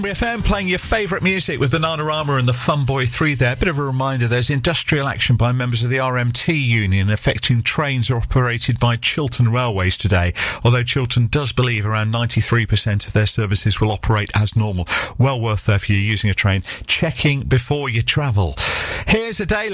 FM playing your favourite music with Bananarama and the Fun Boy 3 there. Bit of a reminder, there's industrial action by members of the RMT union affecting trains operated by Chiltern Railways today, although Chiltern does believe around 93% of their services will operate as normal. Well worth, if you're using a train, checking before you travel. Here's a daily